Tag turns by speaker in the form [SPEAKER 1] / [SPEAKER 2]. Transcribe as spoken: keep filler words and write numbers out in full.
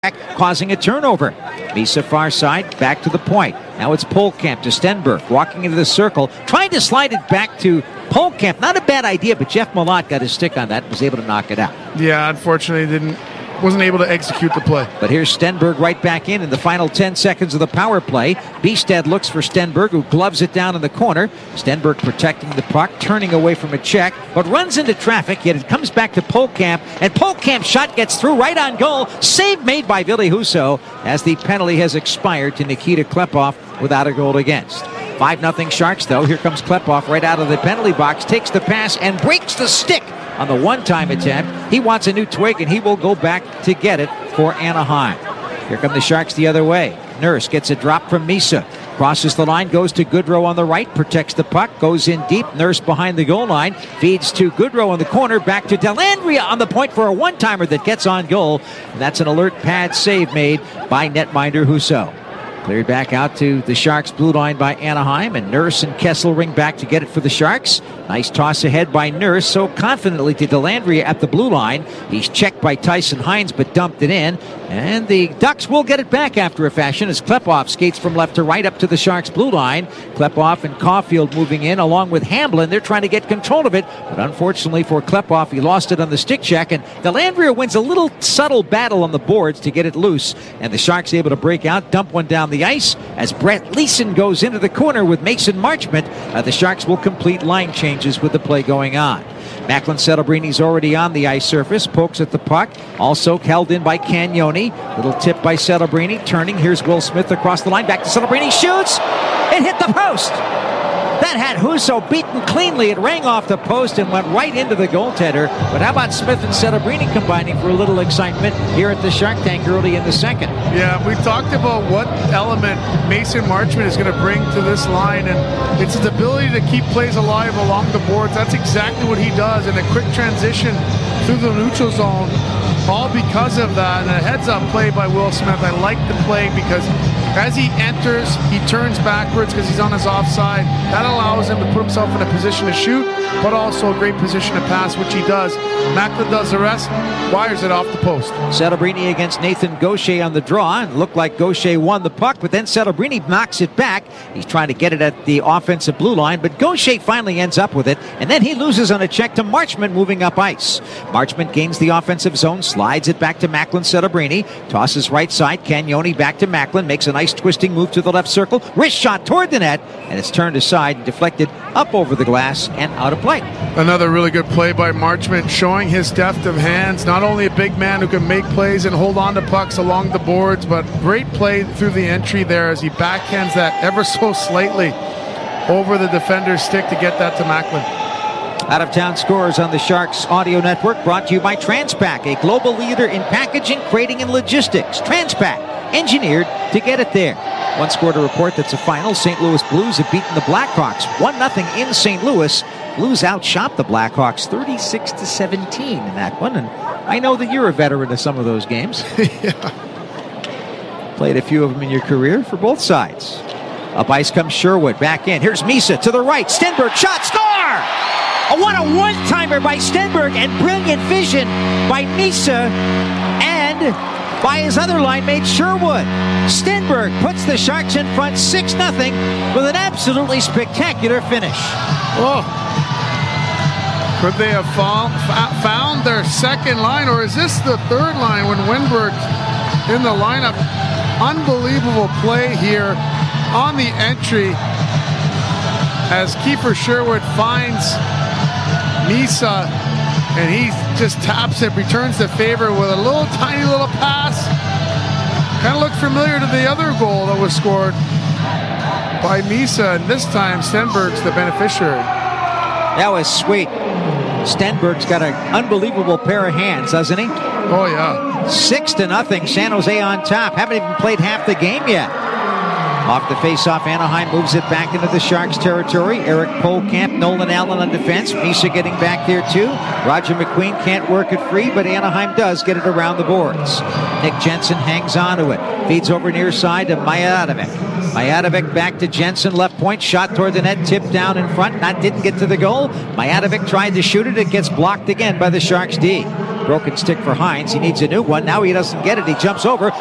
[SPEAKER 1] causing a turnover. Misa far side, back to the point. Now it's Polkamp to Stenberg, walking into the circle, trying to slide it back to Polkamp. Not a bad idea, but Jeff Malott got his stick on that and was able to knock it out.
[SPEAKER 2] Yeah, unfortunately, didn't wasn't able to execute the play.
[SPEAKER 1] But here's Stenberg right back in in the final ten seconds of the power play. Bistad looks for Stenberg, who gloves it down in the corner. Stenberg protecting the puck, turning away from a check, but runs into traffic, yet it comes back to Polkamp, and Polkamp's shot gets through right on goal. Save made by Ville Husso as the penalty has expired to Nikita Klepov without a goal against. five nothing Sharks, though. Here comes Klepov right out of the penalty box, takes the pass, and breaks the stick on the one-time attempt. He wants a new twig, and he will go back to get it for Anaheim. Here come the Sharks the other way. Nurse gets a drop from Misa. Crosses the line, goes to Goodrow on the right, protects the puck, goes in deep. Nurse behind the goal line, feeds to Goodrow in the corner, back to Dellandrea on the point for a one-timer that gets on goal. And that's an alert pad save made by netminder Husso. Cleared back out to the Sharks blue line by Anaheim, and Nurse and Kesselring back to get it for the Sharks. Nice toss ahead by Nurse, so confidently to Dellandrea at the blue line. He's checked by Tyson Hines, but dumped it in. And the Ducks will get it back after a fashion as Klepov skates from left to right up to the Sharks blue line. Klepov and Caulfield moving in along with Hamblin. They're trying to get control of it, but unfortunately for Klepov, he lost it on the stick check, and Dellandrea wins a little subtle battle on the boards to get it loose, and the Sharks able to break out, dump one down the ice as Brett Leeson goes into the corner with Mason Marchment. Uh, the Sharks will complete line changes with the play going on. Macklin Settlebrini's already on the ice surface, pokes at the puck, also held in by Cagnoni. Little tip by Settlebrini, turning. Here's Will Smith across the line, back to Settlebrini, shoots! It hit the post! That had Husso beaten cleanly. It rang off the post and went right into the goaltender. But how about Smith and Settlebrini combining for a little excitement here at the Shark Tank early in the second?
[SPEAKER 2] Yeah, we talked about what element Mason Marchment is going to bring to this line, and it's his ability to keep plays alive along the boards. That's exactly what he does in a quick transition through the neutral zone, all because of that. And a heads-up play by Will Smith. I like the play because as he enters, he turns backwards because he's on his offside. That allows him to put himself in a position to shoot, but also a great position to pass, which he does. Macklin does the rest, wires it off the post.
[SPEAKER 1] Settlebrini against Nathan Gaucher on the draw. It looked like Gaucher won the puck, but then Settlebrini knocks it back. He's trying to get it at the offensive blue line, but Gaucher finally ends up with it, and then he loses on a check to Marchment moving up ice. Marchment gains the offensive zone, slides it back to Macklin Settlebrini, tosses right side, Cagnoni back to Macklin, makes a nice twisting move to the left circle, wrist shot toward the net, and it's turned aside and deflected up over the glass and out of play.
[SPEAKER 2] Another really good play by Marchment, showing his depth of hands. Not only a big man who can make plays and hold on to pucks along the boards, but great play through the entry there as he backhands that ever so slightly over the defender's stick to get that to Macklin.
[SPEAKER 1] Out-of-town scores on the Sharks Audio Network, brought to you by Transpac, a global leader in packaging, crating, and logistics. Transpac, engineered to get it there. One score to report that's a final. Saint Louis Blues have beaten the Blackhawks one nothing in Saint Louis. Blues outshot the Blackhawks thirty-six to seventeen in that one, and I know that you're a veteran of some of those games.
[SPEAKER 2] Yeah.
[SPEAKER 1] Played a few of them in your career for both sides. Up ice comes Sherwood, back in. Here's Misa to the right. Stenberg, shot, score! Oh, what a one-timer by Stenberg, and brilliant vision by Misa and by his other line mate Sherwood. Stenberg puts the Sharks in front six nothing with an absolutely spectacular finish.
[SPEAKER 2] Oh. Could they have found, found their second line, or is this the third line when Wennberg's in the lineup? Unbelievable play here on the entry as Kiefer Sherwood finds Misa, and he just taps it, returns the favor with a little tiny little pass. Kind of looked familiar to the other goal that was scored by Misa, and this time Stenberg's the beneficiary.
[SPEAKER 1] That was sweet. Stenberg's got an unbelievable pair of hands, doesn't he?
[SPEAKER 2] Oh, yeah.
[SPEAKER 1] Six to nothing. San Jose on top. Haven't even played half the game yet. Off the face-off, Anaheim moves it back into the Sharks' territory. Eric Polkamp, Nolan Allen on defense. Misa getting back there, too. Roger McQueen can't work it free, but Anaheim does get it around the boards. Nick Jensen hangs on to it. Feeds over near side to Majadovic. Majadovic back to Jensen, left point, shot toward the net, tipped down in front. That didn't get to the goal. Majadovic tried to shoot it. It gets blocked again by the Sharks' D. Broken stick for Hines. He needs a new one. Now he doesn't get it. He jumps over.